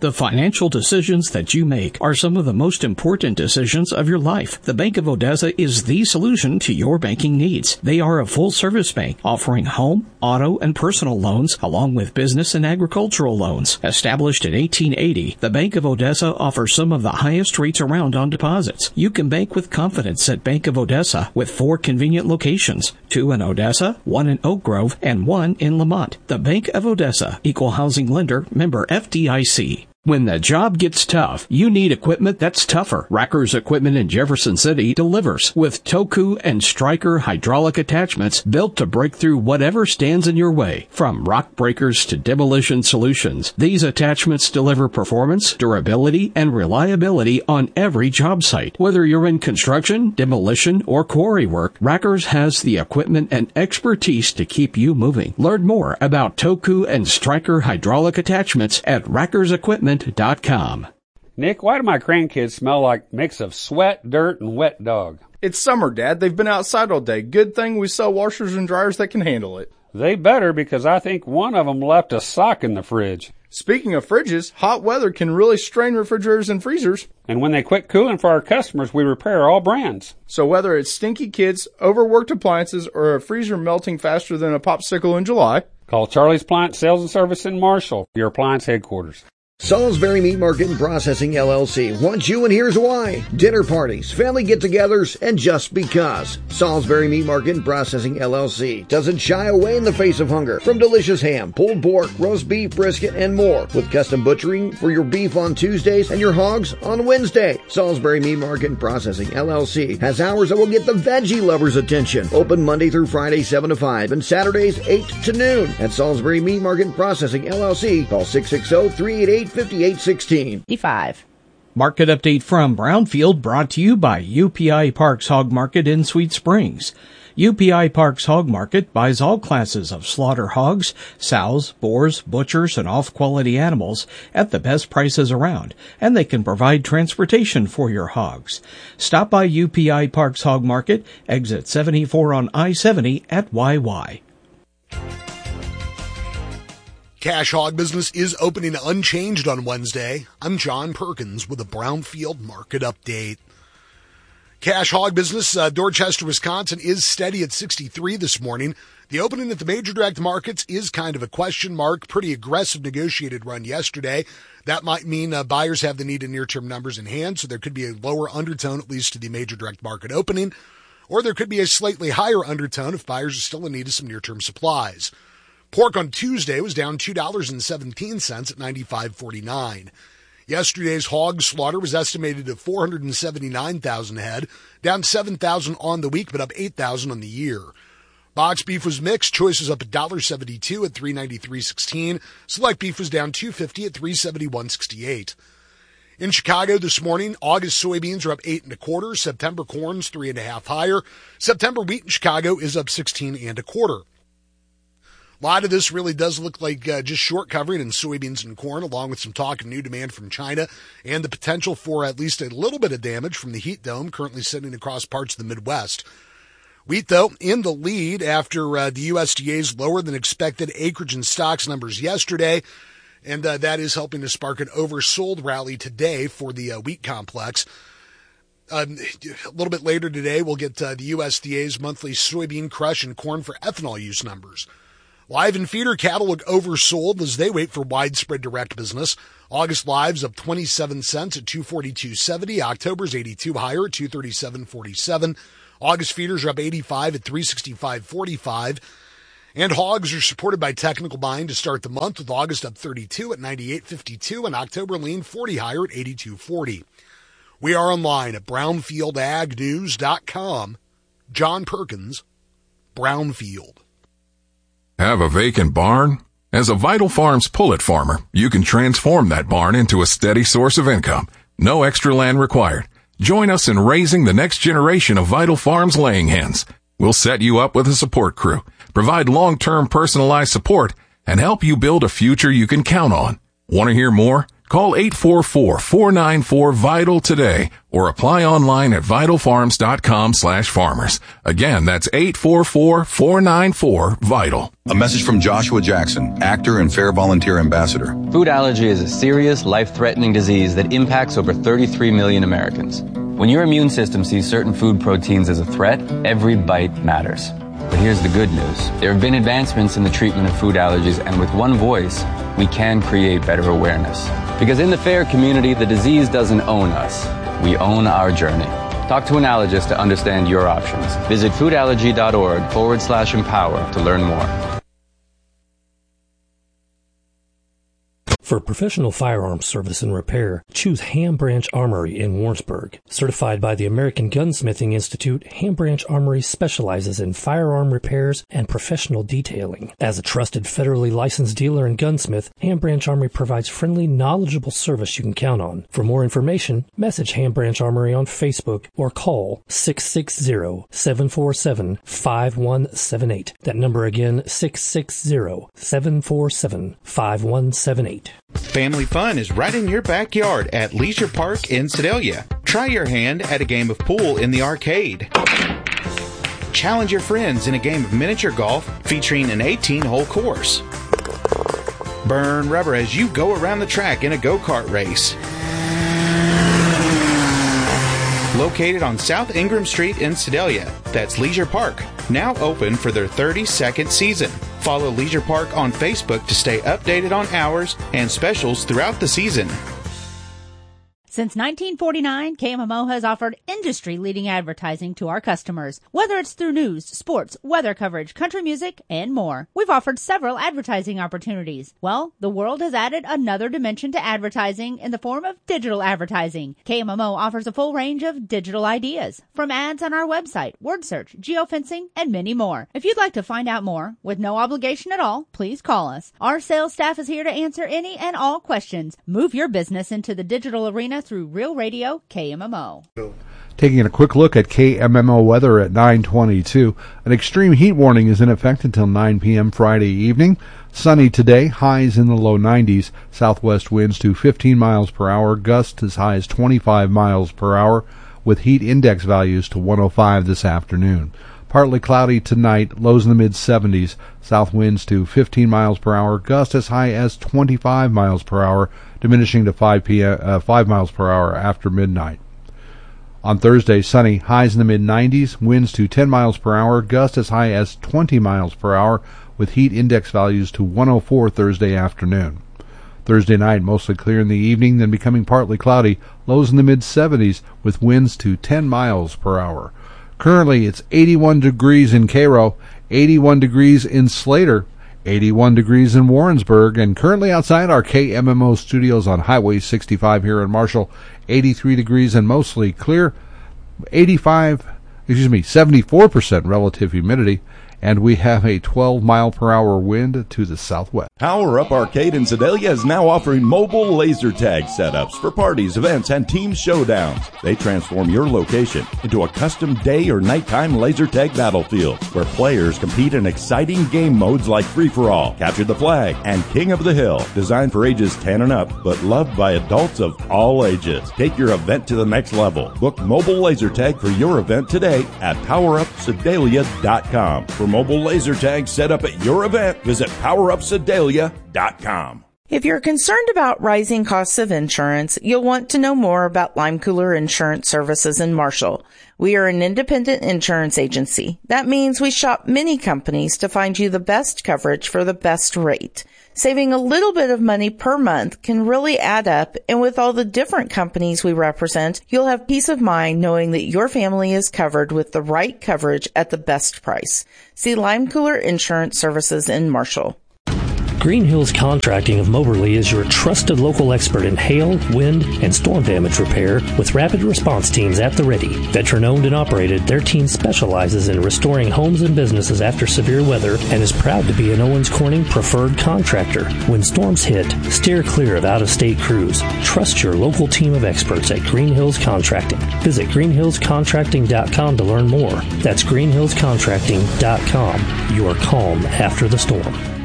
The financial decisions that you make are some of the most important decisions of your life. The Bank of Odessa is the solution to your banking needs. They are a full-service bank offering home, auto, and personal loans along with business and agricultural loans. Established in 1880, the Bank of Odessa offers some of the highest rates around on deposits. You can bank with confidence at Bank of Odessa with 4 convenient locations, 2 in Odessa, 1 in Oak Grove, and 1 in Lamont. The Bank of Odessa, Equal Housing Lender, member FDIC. When the job gets tough, you need equipment that's tougher. Racker's Equipment in Jefferson City delivers with Toku and Stryker hydraulic attachments built to break through whatever stands in your way. From rock breakers to demolition solutions, these attachments deliver performance, durability, and reliability on every job site. Whether you're in construction, demolition, or quarry work, Racker's has the equipment and expertise to keep you moving. Learn more about Toku and Stryker hydraulic attachments at rackersequipment.com. Nick, why do my grandkids smell like a mix of sweat, dirt, and wet dog? It's summer, Dad. They've been outside all day. Good thing we sell washers and dryers that can handle it. They better, because I think one of them left a sock in the fridge. Speaking of fridges, hot weather can really strain refrigerators and freezers. And when they quit cooling for our customers, we repair all brands. So whether it's stinky kids, overworked appliances, or a freezer melting faster than a popsicle in July, call Charlie's Appliance Sales and Service in Marshall, your appliance headquarters. Salisbury Meat Market and Processing LLC wants you, and here's why. Dinner parties, family get-togethers, and just because. Salisbury Meat Market and Processing LLC doesn't shy away in the face of hunger. From delicious ham, pulled pork, roast beef, brisket, and more. With custom butchering for your beef on Tuesdays and your hogs on Wednesday. Salisbury Meat Market and Processing LLC has hours that will get the veggie lovers' attention. Open Monday through Friday 7 to 5 and Saturdays 8 to noon. At Salisbury Meat Market and Processing LLC, call 660-388-5816. Market update from Brownfield brought to you by UPI Parks Hog Market in Sweet Springs. UPI Parks Hog Market buys all classes of slaughter hogs, sows, boars, butchers, and off-quality animals at the best prices around, and they can provide transportation for your hogs. Stop by UPI Parks Hog Market, exit 74 on I-70 at YY. Cash hog business is opening unchanged on Wednesday. I'm John Perkins with a Brownfield market update. Cash hog business, Dorchester, Wisconsin, is steady at 63 this morning. The opening at the major direct markets is kind of a question mark. Pretty aggressive negotiated run yesterday. That might mean buyers have the needed near-term numbers in hand, so there could be a lower undertone, at least to the major direct market opening. Or there could be a slightly higher undertone if buyers are still in need of some near-term supplies. Pork on Tuesday was down $2.17 at $95.49. Yesterday's hog slaughter was estimated at 479,000 head, down 7,000 on the week, but up 8,000 on the year. Box beef was mixed. Choice was up $1.72 at $393.16. Select beef was down $2.50 at $371.68. In Chicago this morning, August soybeans are up 8 1/4. September corn's 3 1/2 higher. September wheat in Chicago is up 16 1/4. A lot of this really does look like just short covering in soybeans and corn, along with some talk of new demand from China and the potential for at least a little bit of damage from the heat dome currently sitting across parts of the Midwest. Wheat, though, in the lead after the USDA's lower than expected acreage and stocks numbers yesterday, and that is helping to spark an oversold rally today for the wheat complex. A little bit later today, we'll get the USDA's monthly soybean crush and corn for ethanol use numbers. Live and feeder cattle look oversold as they wait for widespread direct business. August lives up 27 cents at $242.70. October's 82 higher at $237.47. August feeders are up 85 at $365.45. And hogs are supported by technical buying to start the month, with August up 32 at $98.52 and October lean 40 higher at $82.40. We are online at brownfieldagnews.com. John Perkins, Brownfield. Have a vacant barn? As a Vital Farms pullet farmer, you can transform that barn into a steady source of income. No extra land required. Join us in raising the next generation of Vital Farms laying hens. We'll set you up with a support crew, provide long-term personalized support, and help you build a future you can count on. Want to hear more? Call 844-494-VITAL today or apply online at vitalfarms.com/farmers. Again, that's 844-494-VITAL. A message from Joshua Jackson, actor and Fair Volunteer Ambassador. Food allergy is a serious, life-threatening disease that impacts over 33 million Americans. When your immune system sees certain food proteins as a threat, every bite matters. But here's the good news. There have been advancements in the treatment of food allergies, and with one voice, we can create better awareness. Because in the FAIR community, the disease doesn't own us. We own our journey. Talk to an allergist to understand your options. Visit foodallergy.org/empower to learn more. For professional firearms service and repair, choose Ham Branch Armory in Warrensburg. Certified by the American Gunsmithing Institute, Ham Branch Armory specializes in firearm repairs and professional detailing. As a trusted federally licensed dealer and gunsmith, Ham Branch Armory provides friendly, knowledgeable service you can count on. For more information, message Ham Branch Armory on Facebook or call 660-747-5178. That number again, 660-747-5178. Family fun is right in your backyard at Leisure Park in Sedalia. Try your hand at a game of pool in the arcade. Challenge your friends in a game of miniature golf featuring an 18-hole course. Burn rubber as you go around the track in a go-kart race. Located on South Ingram Street in Sedalia, that's Leisure Park, now open for their 32nd season. Follow Leisure Park on Facebook to stay updated on hours and specials throughout the season. Since 1949, KMMO has offered industry-leading advertising to our customers, whether it's through news, sports, weather coverage, country music, and more. We've offered several advertising opportunities. Well, the world has added another dimension to advertising in the form of digital advertising. KMMO offers a full range of digital ideas, from ads on our website, word search, geofencing, and many more. If you'd like to find out more, with no obligation at all, please call us. Our sales staff is here to answer any and all questions. Move your business into the digital arena through Real Radio KMMO. Taking a quick look at KMMO weather at 9:22. An extreme heat warning is in effect until 9 p.m. Friday evening. Sunny today, highs in the low 90s. Southwest winds to 15 miles per hour, gusts as high as 25 miles per hour, with heat index values to 105 this afternoon. Partly cloudy tonight, lows in the mid-70s. South winds to 15 miles per hour, gusts as high as 25 miles per hour, diminishing to 5 miles per hour after midnight. On Thursday, sunny, highs in the mid-90s, winds to 10 miles per hour, gusts as high as 20 miles per hour, with heat index values to 104 Thursday afternoon. Thursday night, mostly clear in the evening, then becoming partly cloudy, lows in the mid-70s, with winds to 10 miles per hour. Currently, it's 81 degrees in Cairo, 81 degrees in Slater, 81 degrees in Warrensburg, and currently outside our KMMO studios on Highway 65 here in Marshall, 83 degrees and mostly clear, 74% relative humidity, and we have a 12-mile-per-hour wind to the southwest. Power Up Arcade in Sedalia is now offering mobile laser tag setups for parties, events, and team showdowns. They transform your location into a custom day or nighttime laser tag battlefield where players compete in exciting game modes like Free-for-All, Capture the Flag, and King of the Hill. Designed for ages 10 and up, but loved by adults of all ages. Take your event to the next level. Book mobile laser tag for your event today at PowerUpSedalia.com. For mobile laser tag set up at your event, visit PowerUpSedalia.com. If you're concerned about rising costs of insurance, you'll want to know more about Lime Cooler Insurance Services in Marshall. We are an independent insurance agency. That means we shop many companies to find you the best coverage for the best rate. Saving a little bit of money per month can really add up, and with all the different companies we represent, you'll have peace of mind knowing that your family is covered with the right coverage at the best price. See Lime Cooler Insurance Services in Marshall. Green Hills Contracting of Moberly is your trusted local expert in hail, wind, and storm damage repair with rapid response teams at the ready. Veteran-owned and operated, their team specializes in restoring homes and businesses after severe weather and is proud to be an Owens Corning preferred contractor. When storms hit, steer clear of out-of-state crews. Trust your local team of experts at Green Hills Contracting. Visit greenhillscontracting.com to learn more. That's greenhillscontracting.com. Your calm after the storm.